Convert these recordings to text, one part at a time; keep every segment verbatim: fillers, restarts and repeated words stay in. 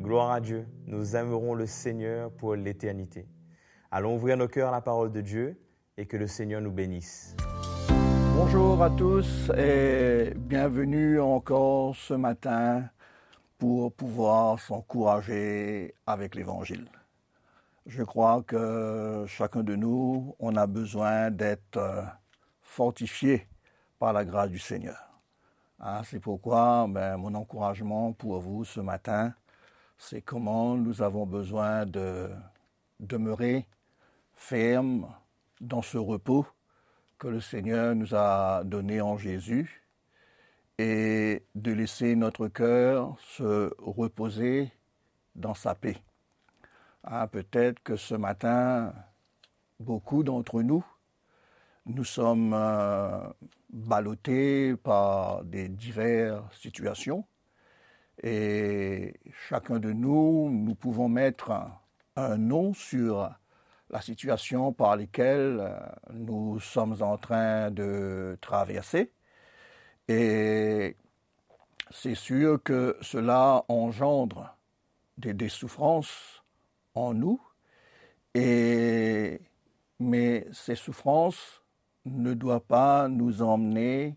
Gloire à Dieu, nous aimerons le Seigneur pour l'éternité. Allons ouvrir nos cœurs à la parole de Dieu et que le Seigneur nous bénisse. Bonjour à tous et bienvenue encore ce matin pour pouvoir s'encourager avec l'Évangile. Je crois que chacun de nous, on a besoin d'être fortifié par la grâce du Seigneur. Hein, c'est pourquoi ben, mon encouragement pour vous ce matin, c'est comment nous avons besoin de demeurer fermes dans ce repos que le Seigneur nous a donné en Jésus et de laisser notre cœur se reposer dans sa paix. Hein, peut-être que ce matin, beaucoup d'entre nous, nous sommes euh, ballottés par des diverses situations et chacun de nous, nous pouvons mettre un, un nom sur la situation par laquelle nous sommes en train de traverser. Et c'est sûr que cela engendre des, des souffrances en nous, et, mais ces souffrances ne doivent pas nous emmener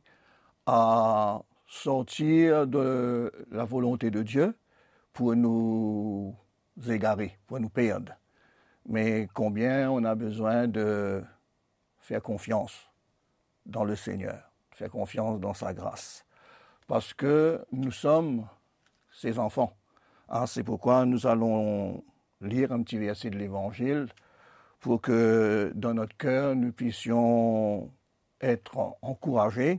à sortir de la volonté de Dieu pour nous égarer, pour nous perdre. Mais combien on a besoin de faire confiance dans le Seigneur, faire confiance dans sa grâce. Parce que nous sommes ses enfants. Hein, c'est pourquoi nous allons lire un petit verset de l'Évangile pour que dans notre cœur, nous puissions être encouragés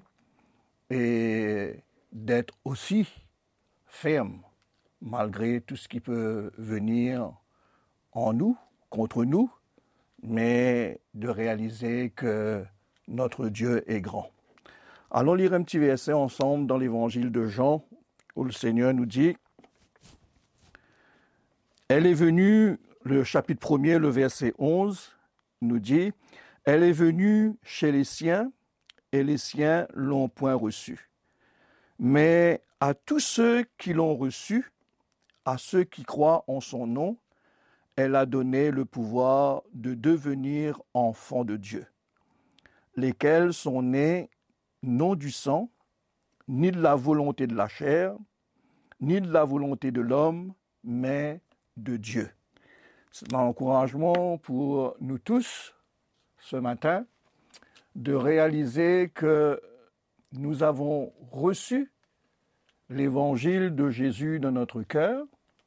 et d'être aussi fermes malgré tout ce qui peut venir en nous, contre nous, mais de réaliser que notre Dieu est grand. Allons lire un petit verset ensemble dans l'Évangile de Jean, où le Seigneur nous dit, « Elle est venue », le chapitre premier, le verset onze, nous dit, « Elle est venue chez les siens, et les siens l'ont point reçue. Mais à tous ceux qui l'ont reçue, à ceux qui croient en son nom, elle a donné le pouvoir de devenir enfants de Dieu, lesquels sont nés non du sang, ni de la volonté de la chair, ni de la volonté de l'homme, mais de Dieu. » C'est un encouragement pour nous tous ce matin de réaliser que nous avons reçu l'évangile de Jésus dans notre cœur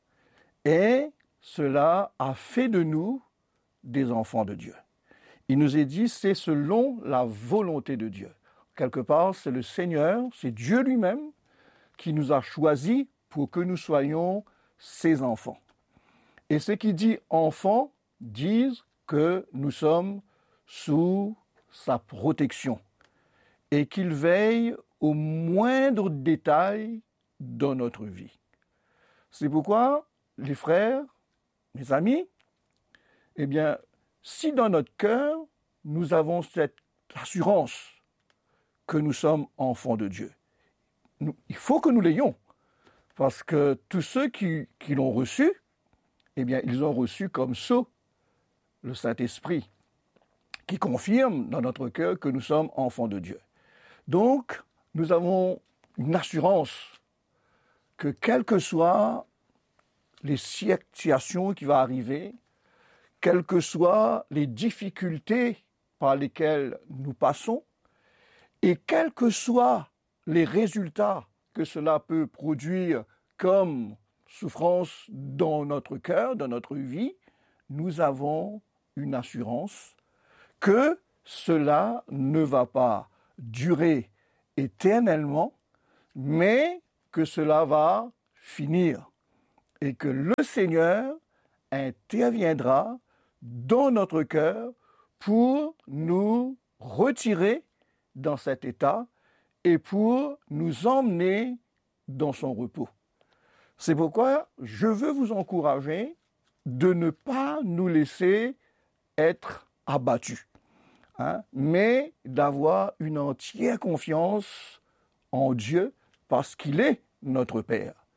et cela a fait de nous des enfants de Dieu. Il nous est dit, c'est selon la volonté de Dieu. Quelque part, c'est le Seigneur, c'est Dieu lui-même qui nous a choisis pour que nous soyons ses enfants. Et ceux qui disent enfants disent que nous sommes sous sa protection et qu'il veille au moindre détail dans notre vie. C'est pourquoi, les frères, mes amis, eh bien, si dans notre cœur, nous avons cette assurance que nous sommes enfants de Dieu, nous, il faut que nous l'ayons, parce que tous ceux qui, qui l'ont reçu, eh bien, ils ont reçu comme sceau le Saint-Esprit, qui confirme dans notre cœur que nous sommes enfants de Dieu. Donc, nous avons une assurance que quelles que soient les situations qui vont arriver, quelles que soient les difficultés par lesquelles nous passons, et quels que soient les résultats que cela peut produire comme souffrance dans notre cœur, dans notre vie, nous avons une assurance que cela ne va pas durer éternellement, mais que cela va finir et que le Seigneur interviendra dans notre cœur pour nous retirer dans cet état et pour nous emmener dans son repos. C'est pourquoi je veux vous encourager de ne pas nous laisser être abattus, hein, mais d'avoir une entière confiance en Dieu parce qu'il est notre Père.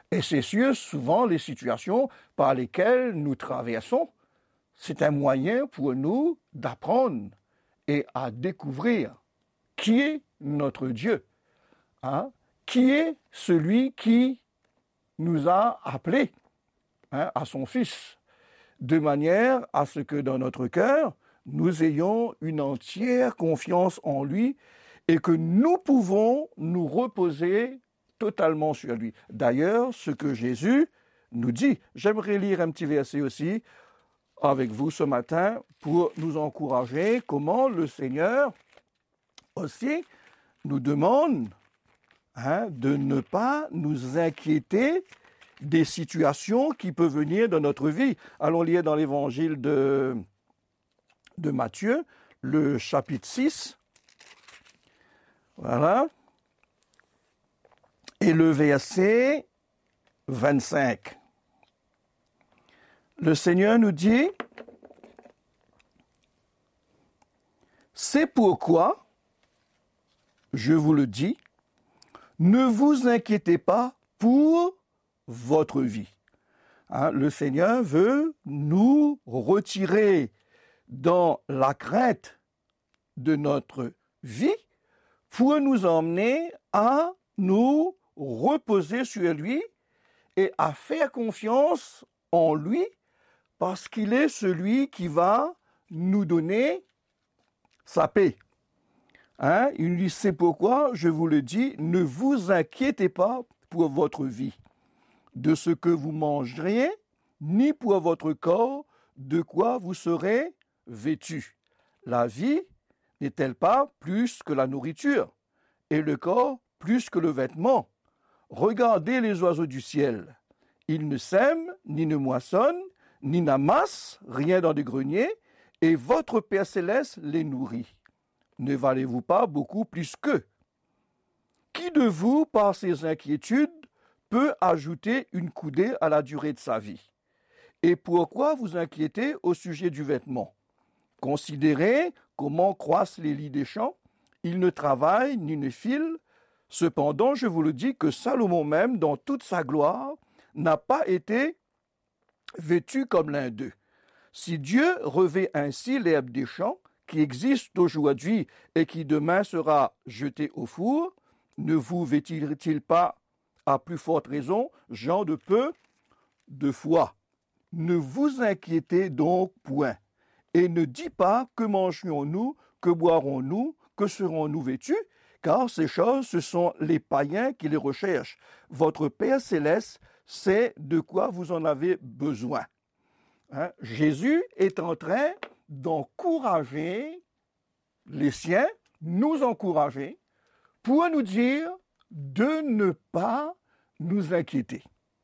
Et c'est sûr, souvent, les situations par lesquelles nous traversons, c'est un moyen pour nous d'apprendre et à découvrir qui est notre Dieu, hein? Qui est celui qui nous a appelés, hein, à son Fils, de manière à ce que dans notre cœur, nous ayons une entière confiance en lui et que nous pouvons nous reposer totalement sur lui. D'ailleurs, ce que Jésus nous dit, j'aimerais lire un petit verset aussi avec vous ce matin pour nous encourager comment le Seigneur aussi nous demande, hein, de ne pas nous inquiéter des situations qui peuvent venir dans notre vie. Allons lire dans l'évangile de, de Matthieu, le chapitre six. Voilà. Et le verset vingt-cinq. Le Seigneur nous dit, « C'est pourquoi, je vous le dis, ne vous inquiétez pas pour votre vie. » Hein, le Seigneur veut nous retirer dans la crainte de notre vie pour nous emmener à nous reposer sur lui et à faire confiance en lui parce qu'il est celui qui va nous donner sa paix. Hein? Il dit, c'est pourquoi, je vous le dis, ne vous inquiétez pas pour votre vie, de ce que vous mangerez, ni pour votre corps, de quoi vous serez vêtus. La vie n'est-elle pas plus que la nourriture, et le corps plus que le vêtement? Regardez les oiseaux du ciel. Ils ne sèment, ni ne moissonnent, ni n'amassent rien dans des greniers, et votre Père céleste les nourrit. Ne valez-vous pas beaucoup plus qu'eux? Qui de vous, par ses inquiétudes, peut ajouter une coudée à la durée de sa vie? Et pourquoi vous inquiétez au sujet du vêtement? Considérez comment croissent les lys des champs. Ils ne travaillent ni ne filent. Cependant, je vous le dis que Salomon même, dans toute sa gloire, n'a pas été vêtu comme l'un d'eux. Si Dieu revêt ainsi l'herbe des champs, qui existe aujourd'hui et qui demain sera jeté au four, ne vous vêtit-il pas à plus forte raison, gens de peu de foi? Ne vous inquiétez donc point, et ne dites pas que mangerons-nous, que boirons-nous, que serons-nous vêtus, car ces choses, ce sont les païens qui les recherchent. Votre Père céleste sait de quoi vous en avez besoin. Hein? Jésus est en train d'encourager les siens, nous encourager, pour nous dire de ne pas nous inquiéter,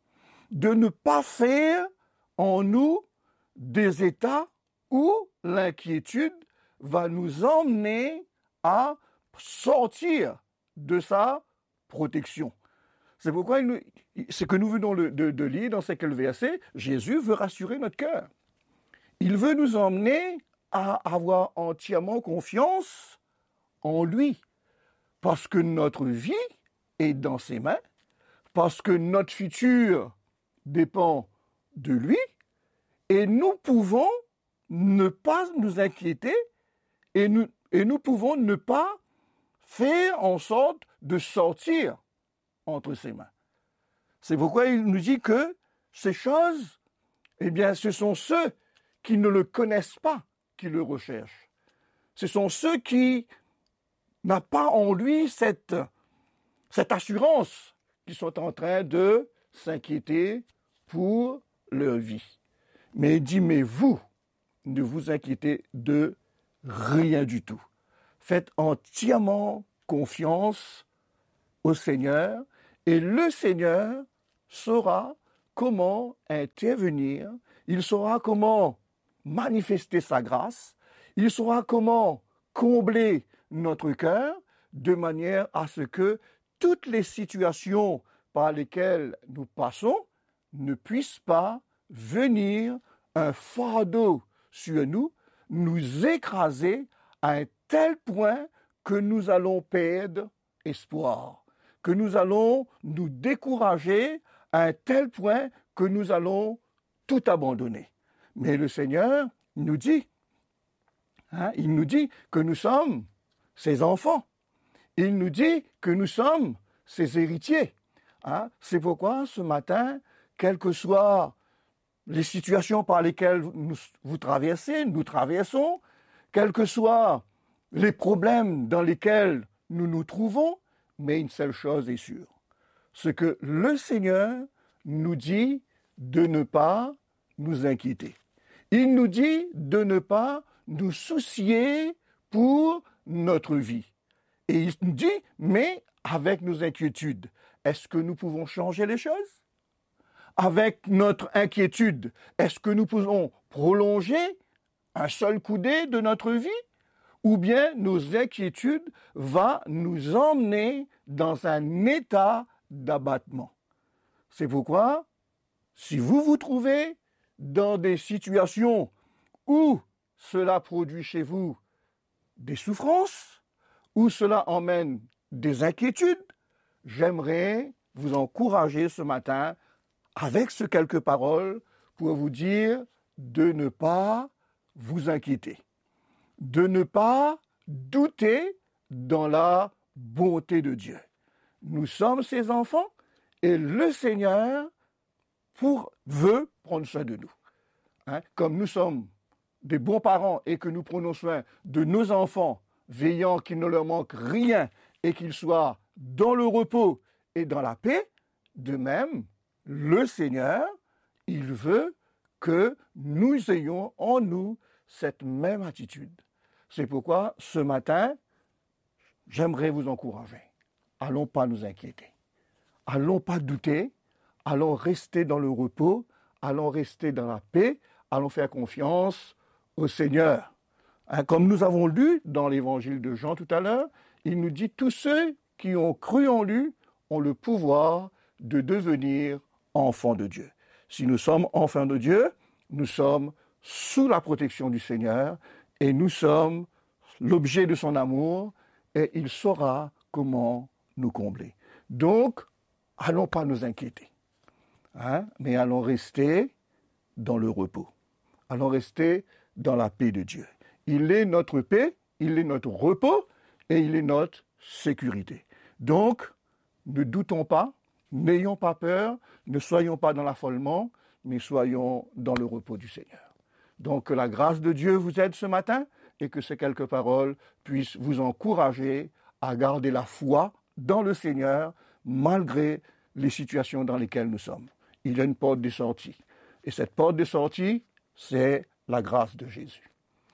de ne pas faire en nous des états où l'inquiétude va nous emmener à sortir de sa protection. C'est pourquoi il nous, ce que nous venons de, de, de lire dans ces quelques versets, Jésus veut rassurer notre cœur. Il veut nous emmener à avoir entièrement confiance en lui, parce que notre vie est dans ses mains, parce que notre futur dépend de lui, et nous pouvons ne pas nous inquiéter, et nous, et nous pouvons ne pas faire en sorte de sortir entre ses mains. C'est pourquoi il nous dit que ces choses, eh bien, ce sont ceux qui ne le connaissent pas qui le recherchent. Ce sont ceux qui n'ont pas en lui cette, cette assurance qui sont en train de s'inquiéter pour leur vie. Mais il dit, mais vous, ne vous inquiétez de rien du tout. Faites entièrement confiance au Seigneur et le Seigneur saura comment intervenir, il saura comment manifester sa grâce, il saura comment combler notre cœur de manière à ce que toutes les situations par lesquelles nous passons ne puissent pas venir un fardeau sur nous, nous écraser à un tel point que nous allons perdre espoir, que nous allons nous décourager à un tel point que nous allons tout abandonner. Mais le Seigneur nous dit, hein, il nous dit que nous sommes ses enfants. Il nous dit que nous sommes ses héritiers. Hein. C'est pourquoi ce matin, quelles que soient les situations par lesquelles nous, vous traversez, nous traversons, quels que soient les problèmes dans lesquels nous nous trouvons, mais une seule chose est sûre, c'est que le Seigneur nous dit de ne pas nous inquiéter. Il nous dit de ne pas nous soucier pour notre vie. Et il nous dit, mais avec nos inquiétudes, est-ce que nous pouvons changer les choses? Avec notre inquiétude, est-ce que nous pouvons prolonger un seul coudée de notre vie? Ou bien nos inquiétudes vont nous emmener dans un état d'abattement. C'est pourquoi, si vous vous trouvez dans des situations où cela produit chez vous des souffrances, où cela emmène des inquiétudes, j'aimerais vous encourager ce matin avec ces quelques paroles pour vous dire de ne pas vous inquiéter, de ne pas douter dans la bonté de Dieu. Nous sommes ses enfants et le Seigneur pour, veut prendre soin de nous. Hein? Comme nous sommes des bons parents et que nous prenons soin de nos enfants, veillant qu'il ne leur manque rien et qu'ils soient dans le repos et dans la paix, de même, le Seigneur, il veut que nous ayons en nous cette même attitude. C'est pourquoi, ce matin, j'aimerais vous encourager. Allons pas nous inquiéter. Allons pas douter. Allons rester dans le repos. Allons rester dans la paix. Allons faire confiance au Seigneur. Hein, comme nous avons lu dans l'évangile de Jean tout à l'heure, il nous dit « Tous ceux qui ont cru en lui ont le pouvoir de devenir enfants de Dieu. » Si nous sommes enfants de Dieu, nous sommes sous la protection du Seigneur et nous sommes l'objet de son amour et il saura comment nous combler. Donc, allons pas nous inquiéter, hein, mais allons rester dans le repos. Allons rester dans la paix de Dieu. Il est notre paix, il est notre repos et il est notre sécurité. Donc, ne doutons pas, n'ayons pas peur, ne soyons pas dans l'affolement, mais soyons dans le repos du Seigneur. Donc, que la grâce de Dieu vous aide ce matin et que ces quelques paroles puissent vous encourager à garder la foi dans le Seigneur malgré les situations dans lesquelles nous sommes. Il y a une porte de sortie. Et cette porte de sortie, c'est la grâce de Jésus.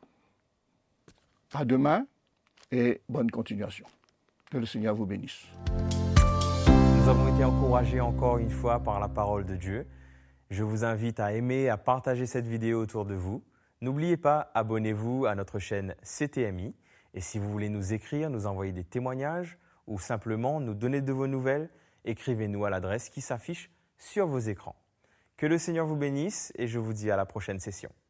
À demain et bonne continuation. Que le Seigneur vous bénisse. Nous avons été encouragés encore une fois par la parole de Dieu. Je vous invite à aimer, à partager cette vidéo autour de vous. N'oubliez pas, abonnez-vous à notre chaîne C T M I. Et si vous voulez nous écrire, nous envoyer des témoignages ou simplement nous donner de vos nouvelles, écrivez-nous à l'adresse qui s'affiche sur vos écrans. Que le Seigneur vous bénisse et je vous dis à la prochaine session.